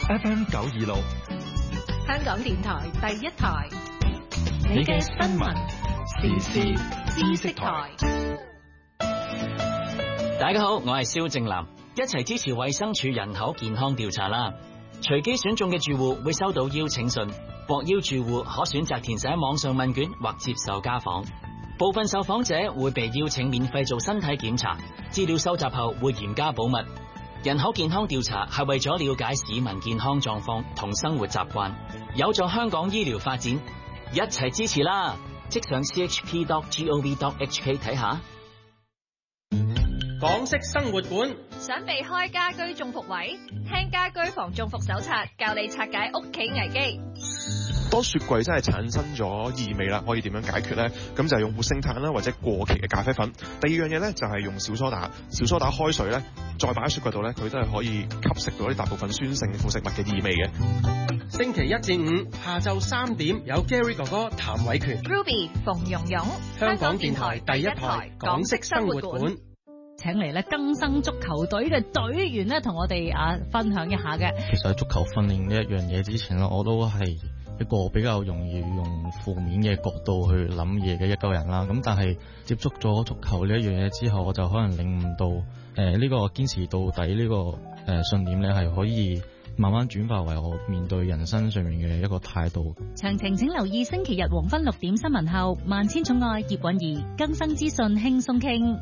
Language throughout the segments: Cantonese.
FM 926， 香港電台第一台， 你嘅新聞時事知識台。 大家好，我係蕭正楠，一齊支持衛生署人口健康調查啦！隨機選中嘅住戶會收到邀請信，獲邀住戶可選擇填寫網上問卷或接受家訪。部分受訪者會被邀請免費做身體檢查，資料收集後會嚴加保密。人口健康調查係為咗了解市民健康狀況同生活習慣，有助香港醫療發展，一齊支持啦！即上 chp.gov.hk 睇下。 港式生活館， 想避開家居中伏位？聽家居防中伏手冊，教你拆解屋企危機。 當雪櫃真係產生咗異味啦，可以點樣解決呢？咁就係用活性炭啦，或者過期嘅咖啡粉。第二樣嘢咧就係用小蘇打開水咧，再擺喺雪櫃度咧，佢都係可以吸食到啲大部分酸性副食物嘅異味嘅。 星期一至五下晝3點有 Gary 哥哥譚偉權 Ruby 馮蓉蓉， 香港電台第一台港式生活館。 請嚟咧更生足球隊嘅隊員咧，同我哋分享一下嘅。 其實喺足球訓練呢一樣嘢之前咧，我都係一個比較容易用負面嘅角度去諗嘢嘅一個人啦。咁但係接觸咗足球呢一樣嘢之後，我就可能領悟到呢個堅持到底呢個信念咧，係可以慢慢轉化為我面對人生上面嘅一個態度。 詳情請留意星期日黃昏6點新聞後，萬千寵愛葉韻儀更生資訊輕鬆傾。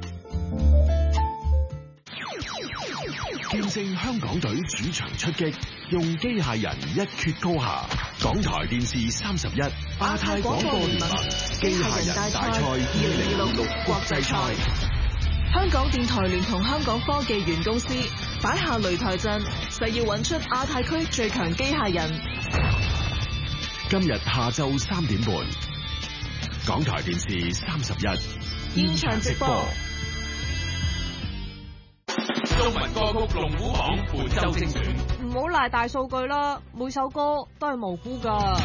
見證香港隊主場出擊，用機械人一決高下。港台電視31亞太廣播聯盟機械人大賽2066國際賽。 香港電台聯同香港科技園公司擺下擂台陣，誓要揾出亞太區最強機械人。 今日下晝3點半，港台電視31 現場直播。 中文歌曲龍虎榜本周精選， 唔好賴大數據啦，每首歌都係無辜噶。